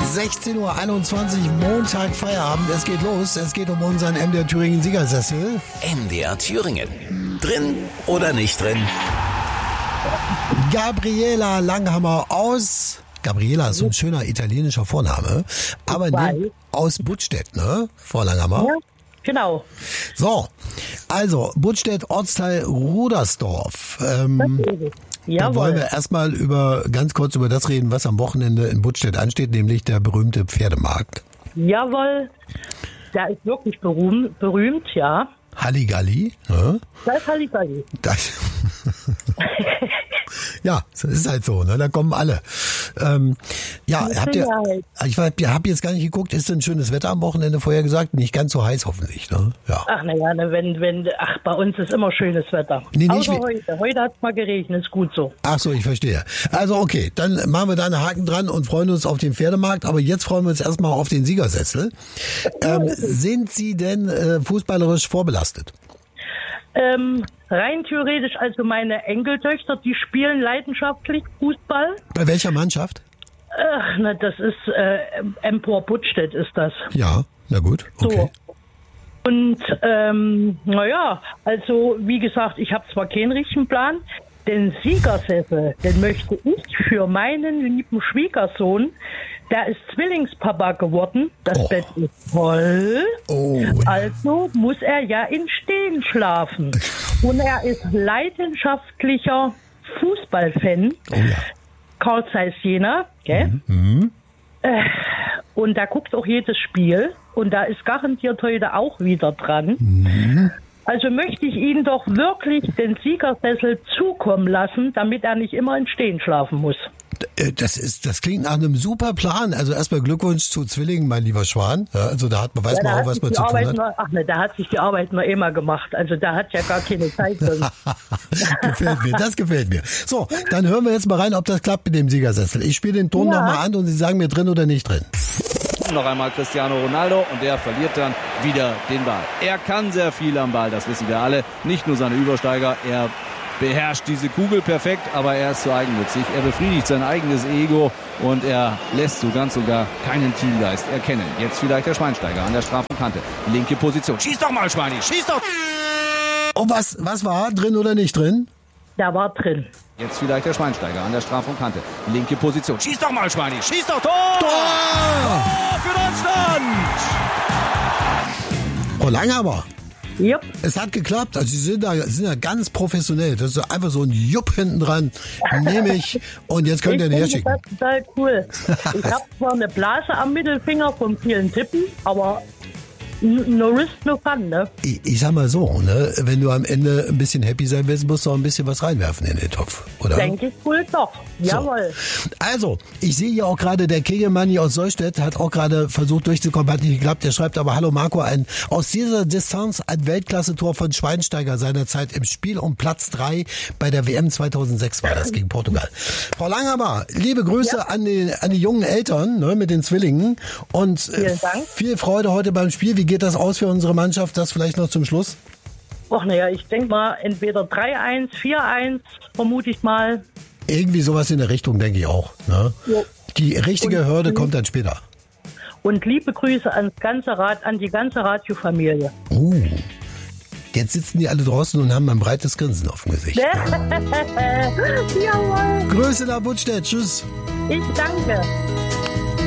16:21 Uhr, Montag, Feierabend. Es geht los. Es geht um unseren MDR Thüringen Siegersessel. MDR Thüringen. Drin oder nicht drin? Gabriela Langhammer aus... Gabriela ist so ein schöner italienischer Vorname. Aber nee, aus Buttstedt, ne, Frau Langhammer? Ja, genau. So, also Buttstedt, Ortsteil Rudersdorf. Da wollen wir erstmal ganz kurz über das reden, was am Wochenende in Buttstedt ansteht, nämlich der berühmte Pferdemarkt. Jawohl, der ist wirklich berühmt, ja. Halligalli, ne? Das ist Halligalli. Ja, das ist halt so, ne? Da kommen alle. Ich habe jetzt gar nicht geguckt, ist denn schönes Wetter am Wochenende vorher gesagt? Nicht ganz so heiß hoffentlich, ne? Ja. Ach naja, bei uns ist immer schönes Wetter. Nee, außer heute. Heute hat es mal geregnet, ist gut so. Ach so, ich verstehe. Also okay, dann machen wir da einen Haken dran und freuen uns auf den Pferdemarkt, aber jetzt freuen wir uns erstmal auf den Siegersessel. Sind Sie denn fußballerisch vorbelastet? Rein theoretisch, also meine Enkeltöchter, die spielen leidenschaftlich Fußball. Bei welcher Mannschaft? Das ist Empor Buttstedt ist das. Ja, na gut, okay. So. Und also wie gesagt, ich habe zwar keinen richtigen Plan, den Siegersessel, den möchte ich für meinen lieben Schwiegersohn, der ist Zwillingspapa geworden, das Bett ist voll, also muss er ja im Stehen schlafen. Und er ist leidenschaftlicher Fußballfan, Carl Zeiss Jena, gell? Und da guckt auch jedes Spiel und da ist garantiert heute auch wieder dran. Also möchte ich Ihnen doch wirklich den Siegersessel zukommen lassen, damit er nicht immer im Stehen schlafen muss. Das klingt nach einem super Plan. Also erstmal Glückwunsch zu Zwillingen, mein lieber Schwan. Ja, also da weiß man auch, was man zu tun hat. Da hat sich die Arbeit noch immer gemacht. Also da hat ja gar keine Zeit. Das gefällt mir. So, dann hören wir jetzt mal rein, ob das klappt mit dem Siegersessel. Ich spiele den Ton nochmal an und Sie sagen mir drin oder nicht drin. Noch einmal Cristiano Ronaldo und der verliert dann wieder den Ball. Er kann sehr viel am Ball, das wissen wir alle. Nicht nur seine Übersteiger, er beherrscht diese Kugel perfekt, aber er ist zu eigennützig. Er befriedigt sein eigenes Ego und er lässt so ganz sogar keinen Teamgeist erkennen. Jetzt vielleicht der Schweinsteiger an der Strafenkante. Linke Position. Schieß doch mal, Schweini, schieß doch! Und was war? Drin oder nicht drin? Der war drin. Jetzt vielleicht der Schweinsteiger an der Strafenkante. Linke Position. Schieß doch mal, Schweini, schieß doch! Tor! Tor! Tor für Deutschland! Oh, Langhammer. Yep. Es hat geklappt. Also Sie sind da ganz professionell. Das ist einfach so ein Jupp hinten dran. Nehme ich. Und jetzt könnt ihr den herschicken. Das ist total cool. Ich habe zwar eine Blase am Mittelfinger vom vielen Tippen, aber no risk, no fun, ne? Ich sag mal so, ne? Wenn du am Ende ein bisschen happy sein willst, musst du auch ein bisschen was reinwerfen in den Topf, oder? Denke ich wohl doch. Jawohl. So. Also, ich sehe hier auch gerade, der Kegelmanni aus Solstedt hat auch gerade versucht durchzukommen, hat nicht geklappt. Der schreibt aber, hallo Marco, aus dieser Distanz ein Weltklasse-Tor von Schweinsteiger seinerzeit im Spiel um Platz 3 bei der WM 2006 war das gegen Portugal. Frau Langhammer, liebe Grüße an die jungen Eltern, ne, mit den Zwillingen und viel Freude heute beim Spiel. Wie geht das aus für unsere Mannschaft? Das vielleicht noch zum Schluss? Ach naja, ich denke mal entweder 3-1, 4-1, vermute ich mal. Irgendwie sowas in der Richtung, denke ich auch. Ne? Ja. Die richtige Hürde kommt dann später. Und liebe Grüße an die ganze Radiofamilie. Jetzt sitzen die alle draußen und haben ein breites Grinsen auf dem Gesicht. Jawohl. Grüße nach Buttstedt, tschüss. Ich danke.